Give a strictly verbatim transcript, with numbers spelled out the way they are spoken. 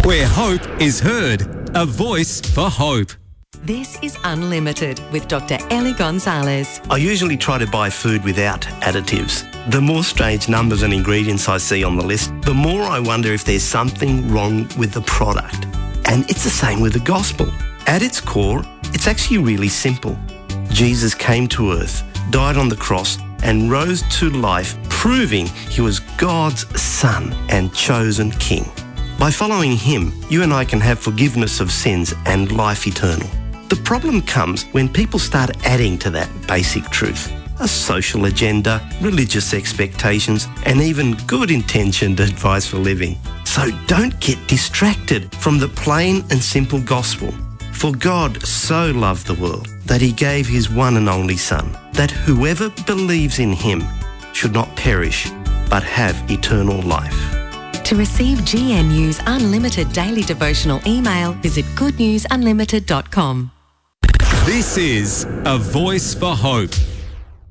Where hope is heard. A voice for hope. This is Unlimited with Doctor Ellie Gonzalez. I usually try to buy food without additives. The more strange numbers and ingredients I see on the list, the more I wonder if there's something wrong with the product. And it's the same with the gospel. At its core, it's actually really simple. Jesus came to earth, died on the cross, and rose to life, proving he was God's son and chosen king. By following him, you and I can have forgiveness of sins and life eternal. The problem comes when people start adding to that basic truth. A social agenda, religious expectations, and even good-intentioned advice for living. So don't get distracted from the plain and simple gospel. For God so loved the world that he gave his one and only Son, that whoever believes in him should not perish, but have eternal life. To receive G N U's unlimited daily devotional email, visit good news unlimited dot com. This is A Voice for Hope